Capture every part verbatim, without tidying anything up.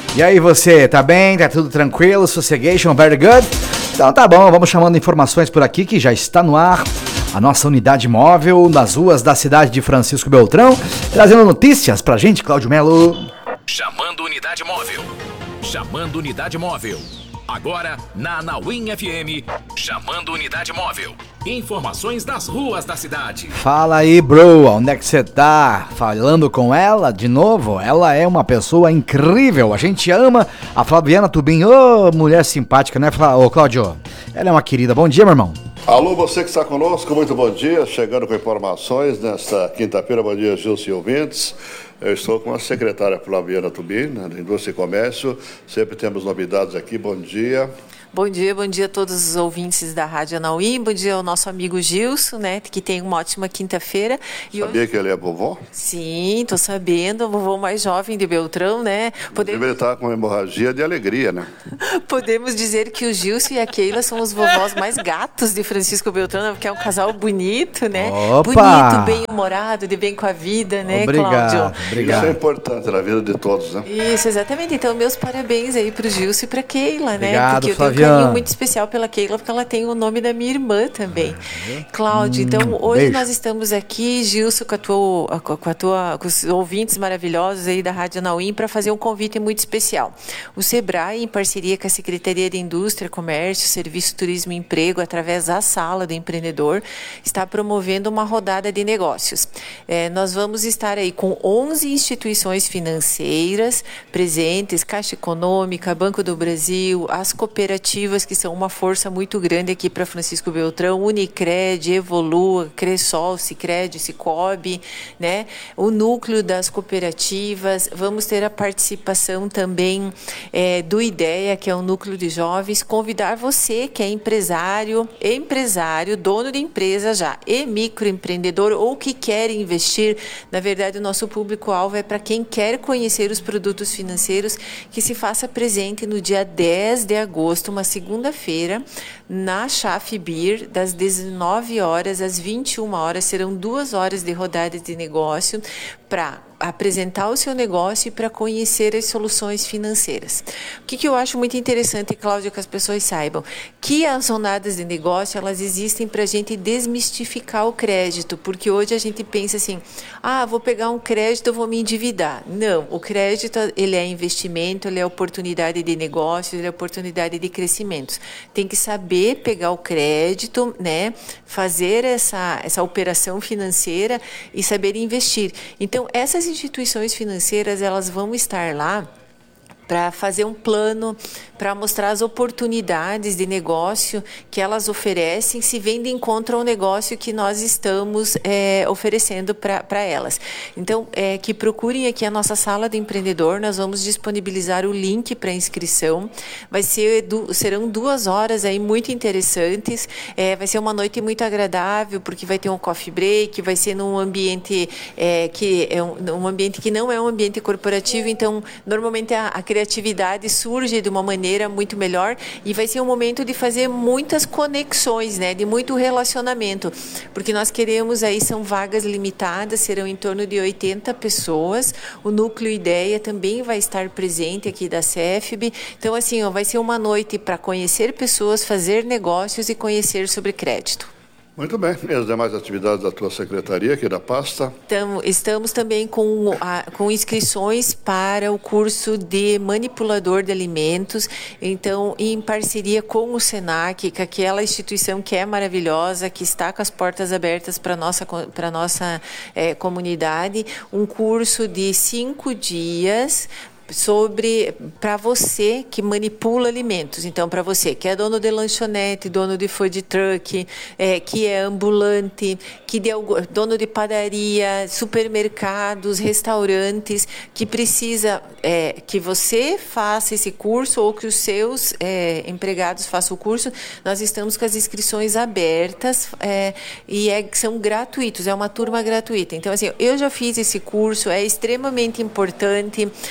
E aí você, tá bem? Tá tudo tranquilo? Sossegation, very good? Então tá bom, vamos chamando informações por aqui que já está no ar a nossa unidade móvel nas ruas da cidade de Francisco Beltrão, trazendo notícias pra gente, Cláudio Melo. Chamando unidade móvel. Chamando unidade móvel. Agora, na Anauim F M, chamando unidade móvel. Informações das ruas da cidade. Fala aí, bro, onde é que você tá? Falando com ela de novo? Ela é uma pessoa incrível, a gente ama a Flaviana Tubim. Ô, oh, mulher simpática, né, Ô, oh, Cláudio? Ela é uma querida. Bom dia, meu irmão. Alô, você que está conosco, muito bom dia. Chegando com informações nesta quinta-feira. Bom dia, Gilson e ouvintes. Eu estou com a secretária Flaviana Tubim, né, da Indústria e Comércio. Sempre temos novidades aqui. Bom dia. Bom dia, bom dia a todos os ouvintes da Rádio Anauim, bom dia ao nosso amigo Gilson, né, que tem uma ótima quinta-feira. E Sabia hoje... que ele é vovô? Sim, tô sabendo, o vovô mais jovem de Beltrão, né. Podemos... Ele está com hemorragia de alegria, né? Podemos dizer que o Gilson e a Keila são os vovós mais gatos de Francisco Beltrão, porque é um casal bonito, né. Opa! Bonito, bem-humorado, de bem com a vida, né, obrigado, Cláudio? Obrigado. Isso é importante na vida de todos, né? Isso, exatamente. Então, meus parabéns aí pro Gilson e pra Keila, né? Obrigado, porque eu Flaviana. tenho um carinho muito especial pela Keila, porque ela tem o nome da minha irmã também. Uhum. Cláudio, então hum, hoje beijo. nós estamos aqui, Gilson, com a tua, com a tua, com os ouvintes maravilhosos aí da Rádio Anauim, para fazer um convite muito especial. O Sebrae, em parceria com a Secretaria de Indústria, Comércio, Serviço, Turismo e Emprego, através da Sala do Empreendedor, está promovendo uma rodada de negócios. É, nós vamos estar aí com onze instituições financeiras presentes, Caixa Econômica, Banco do Brasil, as cooperativas, que são uma força muito grande aqui para Francisco Beltrão, Unicred, Evolua, Cressol, Sicredi, Cicobi, né? O núcleo das cooperativas. Vamos ter a participação também é, do IDEA, que é um núcleo de jovens. Convidar você, que é empresário, empresário, dono de empresa já, e microempreendedor, ou que quer investir. Na verdade, o nosso público-alvo é para quem quer conhecer os produtos financeiros, que se faça presente no dia dez de agosto, uma segunda-feira, na Chaf Beer, das dezenove horas às vinte e uma horas. Serão duas horas de rodada de negócio para apresentar o seu negócio e para conhecer as soluções financeiras. O que, que eu acho muito interessante, Cláudia, que as pessoas saibam, que as rodadas de negócio, elas existem para a gente desmistificar o crédito, porque hoje a gente pensa assim, ah, vou pegar um crédito, eu vou me endividar. Não, o crédito, ele é investimento, ele é oportunidade de negócio, ele é oportunidade de crescimento. Tem que saber pegar o crédito, né, fazer essa, essa operação financeira e saber investir. Então, essas instituições financeiras, elas vão estar lá para fazer um plano, para mostrar as oportunidades de negócio que elas oferecem, se vem de encontro ao negócio que nós estamos é, oferecendo para elas. Então, é, que procurem aqui a nossa sala do empreendedor, nós vamos disponibilizar o link para inscrição. Vai ser, du- serão duas horas aí muito interessantes, é, vai ser uma noite muito agradável, porque vai ter um coffee break, vai ser num ambiente é, que é um, um ambiente que não é um ambiente corporativo, então, normalmente a, a criatividade surge de uma maneira muito melhor e vai ser um momento de fazer muitas conexões, né, de muito relacionamento, porque nós queremos aí, são vagas limitadas, serão em torno de oitenta pessoas, o Núcleo Ideia também vai estar presente aqui da C F B, então assim, ó, vai ser uma noite para conhecer pessoas, fazer negócios e conhecer sobre crédito. Muito bem. E as demais atividades da tua secretaria, aqui da pasta? Então, estamos também com, a, com inscrições para o curso de manipulador de alimentos, então, em parceria com o Senac, que é aquela instituição que é maravilhosa, que está com as portas abertas para a nossa, para a nossa é, comunidade, um curso de cinco dias sobre, para você que manipula alimentos. Então, para você que é dono de lanchonete, dono de food truck, é, que é ambulante, que de, dono de padaria, supermercados, restaurantes, que precisa é, que você faça esse curso ou que os seus é, empregados façam o curso, nós estamos com as inscrições abertas é, e é, são gratuitos, é uma turma gratuita. Então, assim, eu já fiz esse curso, é extremamente importante. Quando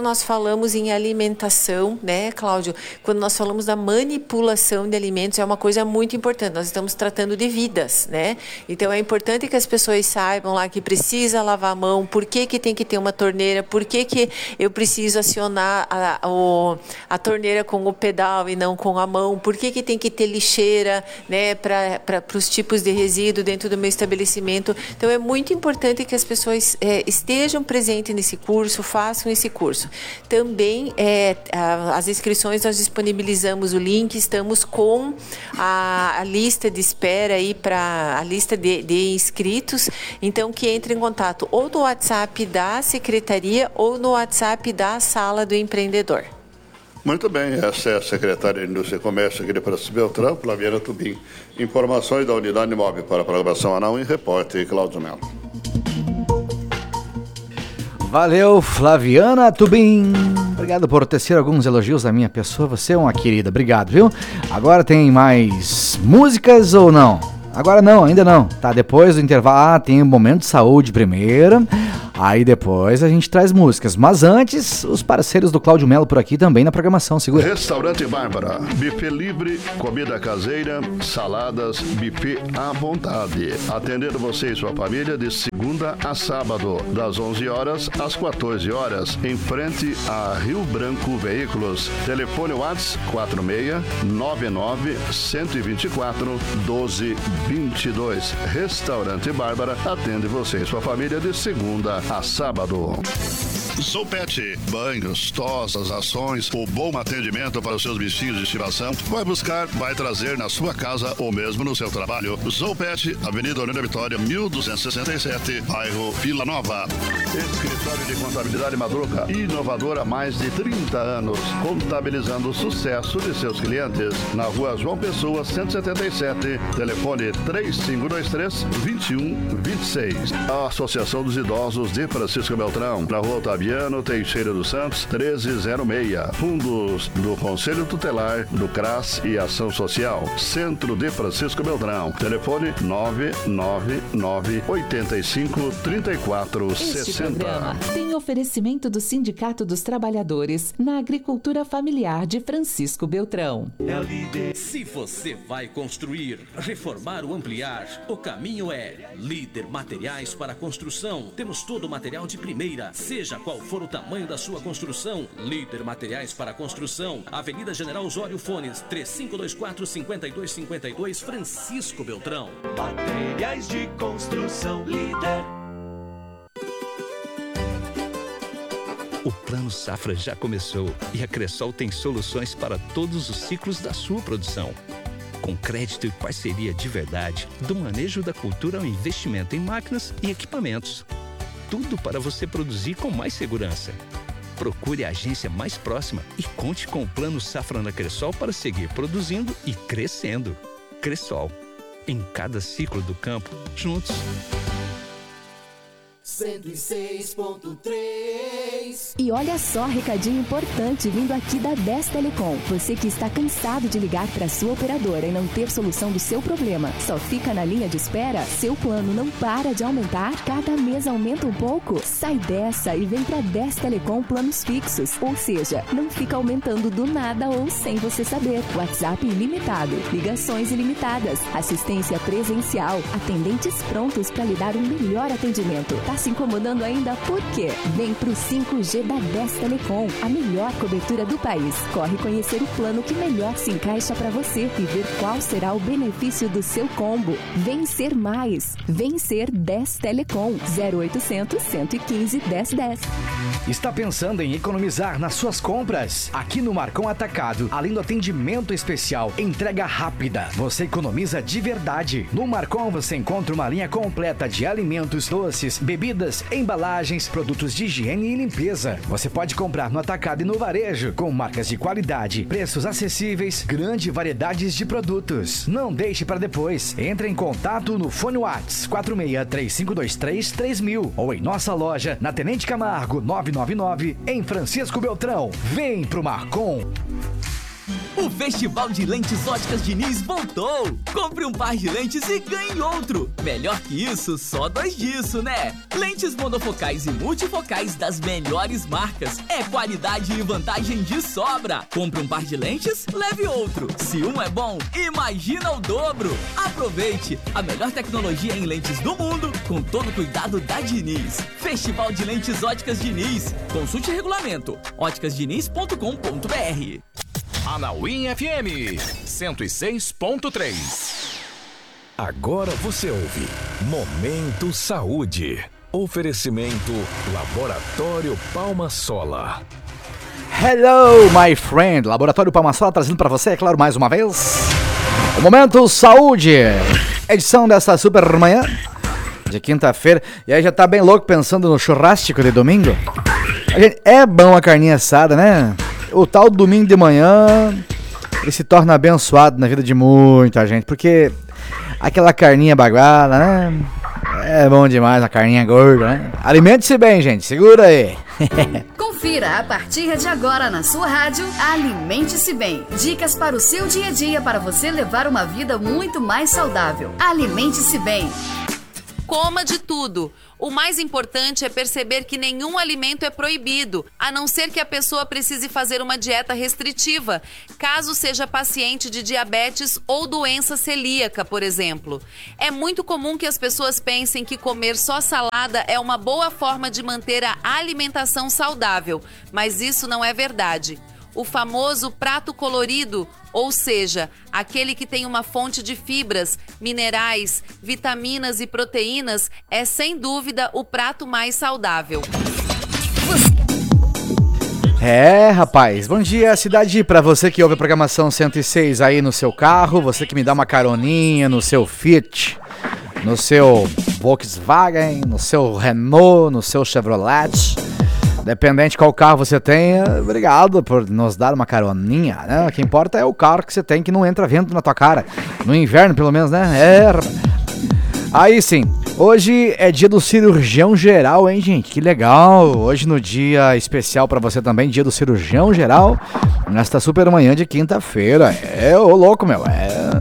nós falamos em alimentação, né, Cláudio? Quando nós falamos da manipulação de alimentos, é uma coisa muito importante. Nós estamos tratando de vidas, né? Então é importante que as pessoas saibam lá que precisa lavar a mão, por que que tem que ter uma torneira, por que que eu preciso acionar a, a, a torneira com o pedal e não com a mão, por que que tem que ter lixeira, né, para os tipos de resíduo dentro do meu estabelecimento. Então é muito importante que as pessoas é, estejam presentes nesse curso, façam esse curso. Também é, a, as inscrições nós disponibilizamos o link, estamos com a, a lista de espera aí para a lista de, de inscritos, então que entre em contato ou no WhatsApp da secretaria ou no WhatsApp da sala do empreendedor. Muito bem, essa é a secretária de Indústria e Comércio aqui de Francisco Beltrão, Flaviana Tubim. Informações da Unidade Móvel para a Programação Anal em repórter Cláudio Melo. Valeu, Flaviana Tubim. Obrigado por tecer alguns elogios à minha pessoa. Você é uma querida. Obrigado, viu? Agora tem mais músicas ou não? Agora não, ainda não. Tá, depois do intervalo, ah, tem um momento de saúde primeiro. Aí depois a gente traz músicas. Mas antes, os parceiros do Cláudio Melo por aqui também na programação. Segura. Restaurante Bárbara. Buffet livre, comida caseira, saladas, buffet à vontade. Atendendo você e sua família de segunda a sábado, das onze horas às quatorze horas, em frente a Rio Branco Veículos. Telefone WhatsApp quatro seis nove nove, um dois quatro, um dois dois dois. Restaurante Bárbara atende você e sua família de segunda a sábado. Zoopet, banhos, tosas, ações, o bom atendimento para os seus bichinhos de estimação. Vai buscar, vai trazer na sua casa ou mesmo no seu trabalho. Zoopet, Avenida Orlando Vitória, mil duzentos e sessenta e sete, bairro Vila Nova. Escritório de Contabilidade Madruga, inovador há mais de trinta anos, contabilizando o sucesso de seus clientes. Na rua João Pessoa, cento e setenta e sete, telefone três cinco dois três, dois um dois seis. A Associação dos Idosos de Francisco Beltrão, na rua Otaviano Teixeira dos Santos, treze zero seis. Fundos do Conselho Tutelar, do C R A S e Ação Social. Centro de Francisco Beltrão. Telefone nove nove nove, oito cinco, três quatro seis zero. Este programa tem oferecimento do Sindicato dos Trabalhadores na Agricultura Familiar de Francisco Beltrão. Se você vai construir, reformar ou ampliar, o caminho é Líder Materiais para Construção. Temos todo o material de primeira, seja qual for o tamanho da sua construção. Líder Materiais para Construção, Avenida General Osório Fones, três cinco dois quatro, cinco dois cinco dois, Francisco Beltrão. Materiais de construção Líder. O Plano Safra já começou e a Cressol tem soluções para todos os ciclos da sua produção. Com crédito e parceria de verdade, do manejo da cultura ao investimento em máquinas e equipamentos. Tudo para você produzir com mais segurança. Procure a agência mais próxima e conte com o Plano Safra na Cressol para seguir produzindo e crescendo. Cressol. Em cada ciclo do campo, juntos. cento e seis ponto três. E olha só, recadinho importante vindo aqui da dez Telecom. Você que está cansado de ligar para sua operadora e não ter solução do seu problema, só fica na linha de espera? Seu plano não para de aumentar? Cada mês aumenta um pouco? Sai dessa e vem para dez Telecom planos fixos. Ou seja, não fica aumentando do nada ou sem você saber. WhatsApp ilimitado, ligações ilimitadas, assistência presencial, atendentes prontos para lhe dar um melhor atendimento. Tá se incomodando ainda? Por quê? Vem pro cinco G da dez Telecom, a melhor cobertura do país. Corre conhecer o plano que melhor se encaixa para você e ver qual será o benefício do seu combo. Vem ser mais. Vem ser dez Telecom. zero oitocentos, cento e quinze, dez dez. Está pensando em economizar nas suas compras? Aqui no Marcon Atacado, além do atendimento especial, entrega rápida, você economiza de verdade. No Marcon você encontra uma linha completa de alimentos, doces, bebidas, embalagens, produtos de higiene e limpeza. Você pode comprar no atacado e no varejo, com marcas de qualidade, preços acessíveis, grande variedades de produtos. Não deixe para depois. Entre em contato no fone WhatsApp quatro seis três cinco dois três, três mil ou em nossa loja na Tenente Camargo nove nove nove em Francisco Beltrão. Vem pro Marcon. O Festival de Lentes Óticas Diniz voltou! Compre um par de lentes e ganhe outro! Melhor que isso, só dois disso, né? Lentes monofocais e multifocais das melhores marcas. É qualidade e vantagem de sobra! Compre um par de lentes, leve outro. Se um é bom, imagina o dobro! Aproveite! A melhor tecnologia em lentes do mundo, com todo o cuidado da Diniz. Festival de Lentes Óticas Diniz. Consulte o regulamento. óticas diniz ponto com ponto b r. Anauim F M cento e seis ponto três. Agora você ouve Momento Saúde. Oferecimento Laboratório Palma Sola. Hello, my friend. Laboratório Palma Sola trazendo pra você, é claro, mais uma vez, o Momento Saúde. Edição desta super manhã de quinta-feira. E aí já tá bem louco pensando no churrasco de domingo? A gente, é bom a carninha assada, né? O tal domingo de manhã, ele se torna abençoado na vida de muita gente, porque aquela carninha baguada, né? É bom demais, a carninha gorda, né? Alimente-se bem, gente, segura aí. Confira a partir de agora na sua rádio Alimente-se Bem. Dicas para o seu dia a dia para você levar uma vida muito mais saudável. Alimente-se Bem. Coma de tudo. O mais importante é perceber que nenhum alimento é proibido, a não ser que a pessoa precise fazer uma dieta restritiva, caso seja paciente de diabetes ou doença celíaca, por exemplo. É muito comum que as pessoas pensem que comer só salada é uma boa forma de manter a alimentação saudável, mas isso não é verdade. O famoso prato colorido, ou seja, aquele que tem uma fonte de fibras, minerais, vitaminas e proteínas, é sem dúvida o prato mais saudável. É, rapaz, bom dia, cidade, pra você que ouve a programação cento e seis aí no seu carro, você que me dá uma caroninha no seu Fiat, no seu Volkswagen, no seu Renault, no seu Chevrolet. Dependente de qual carro você tenha, obrigado por nos dar uma caroninha, né? O que importa é o carro que você tem, que não entra vento na tua cara. No inverno, pelo menos, né? É. Aí sim, hoje é dia do cirurgião geral, hein, gente? Que legal! Hoje no dia especial pra você também, dia do cirurgião geral, nesta super manhã de quinta-feira. É, ô louco, meu, é...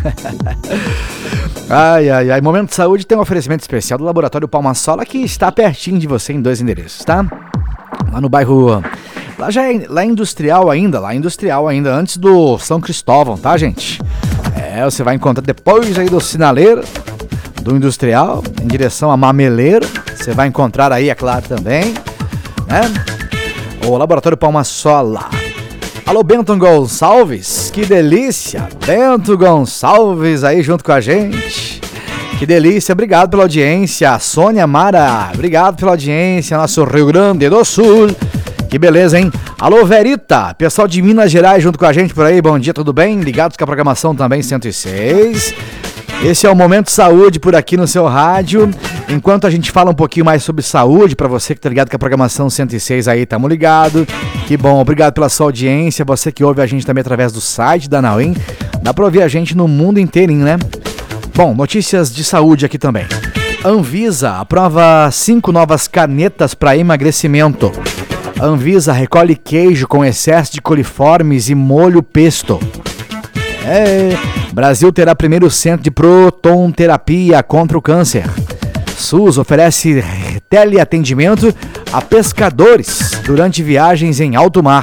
Ai, ai, ai. Momento de Saúde tem um oferecimento especial do Laboratório Palma Sola, que está pertinho de você em dois endereços, tá? Lá no bairro... Lá já é, lá é industrial ainda, lá é industrial ainda, antes do São Cristóvão, tá, gente? É, você vai encontrar depois aí do sinaleiro, do industrial, em direção a Mameleiro. Você vai encontrar aí, é claro, também, né? O Laboratório Palma Sola. Alô, Bento Gonçalves, que delícia! Bento Gonçalves aí junto com a gente. Que delícia, obrigado pela audiência. Sônia Mara, obrigado pela audiência. Nosso Rio Grande do Sul. Que beleza, hein? Alô, Verita, pessoal de Minas Gerais junto com a gente por aí. Bom dia, tudo bem? Ligados com a programação também cento e seis. Esse é o Momento Saúde por aqui no seu rádio. Enquanto a gente fala um pouquinho mais sobre saúde, pra você que tá ligado com a programação cento e seis aí, tamo ligado. Que bom, obrigado pela sua audiência. Você que ouve a gente também através do site da Anauim. Dá pra ouvir a gente no mundo inteirinho, né? Bom, notícias de saúde aqui também. Anvisa aprova cinco novas canetas para emagrecimento. Anvisa recolhe queijo com excesso de coliformes e molho pesto. É, Brasil terá primeiro centro de protonterapia contra o câncer. SUS oferece teleatendimento a pescadores durante viagens em alto mar.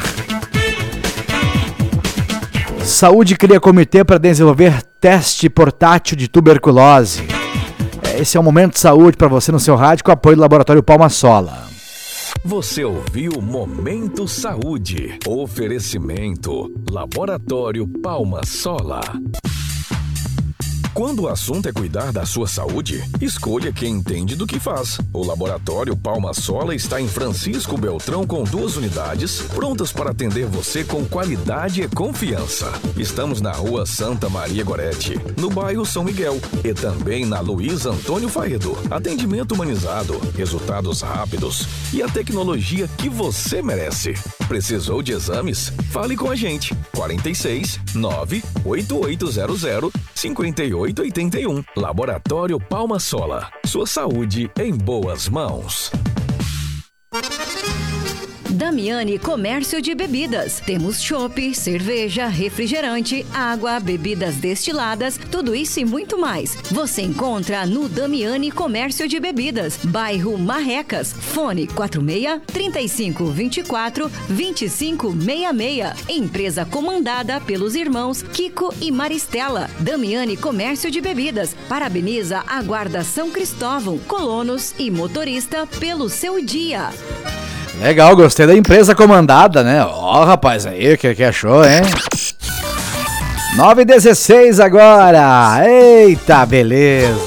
Saúde cria comitê para desenvolver teste portátil de tuberculose. Esse é o Momento de Saúde para você no seu rádio com apoio do Laboratório Palma Sola. Você ouviu Momento Saúde. Oferecimento Laboratório Palma Sola. Quando o assunto é cuidar da sua saúde, escolha quem entende do que faz. O Laboratório Palma Sola está em Francisco Beltrão com duas unidades, prontas para atender você com qualidade e confiança. Estamos na Rua Santa Maria Gorete, no bairro São Miguel, e também na Luiz Antônio Faedo. Atendimento humanizado, resultados rápidos e a tecnologia que você merece. Precisou de exames? Fale com a gente. quarenta e seis, nove oito oito zero zero, cinco oito oito um. Laboratório Palma Sola. Sua saúde em boas mãos. Damiani Comércio de Bebidas. Temos chopp, cerveja, refrigerante, água, bebidas destiladas, tudo isso e muito mais. Você encontra no Damiani Comércio de Bebidas, bairro Marrecas. Fone quatro seis, três cinco dois quatro, dois cinco seis seis. Empresa comandada pelos irmãos Kiko e Maristela. Damiani Comércio de Bebidas. Parabeniza a Guarda São Cristóvão, colonos e motorista pelo seu dia. Legal, gostei da empresa comandada, né? Ó, oh, rapaz, aí, o que, que achou, hein? nove e dezesseis agora. Eita, beleza.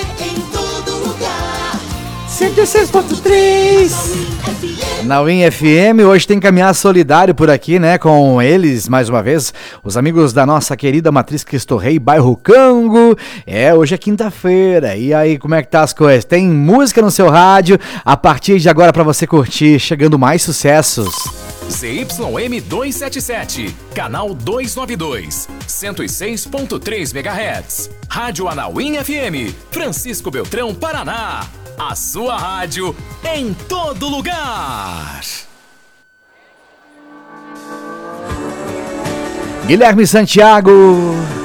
cento e seis ponto três. Na Win F M, hoje tem caminhar solidário por aqui, né, com eles, mais uma vez, os amigos da nossa querida Matriz Cristo Rei, bairro Cango. É, hoje é quinta-feira, e aí, como é que tá as coisas? Tem música no seu rádio, a partir de agora pra você curtir, chegando mais sucessos. Z Y M duzentos e setenta e sete, canal duzentos e noventa e dois, cento e seis ponto três megahertz. Rádio Anauim F M, Francisco Beltrão, Paraná. A sua rádio em todo lugar. Guilherme Santiago.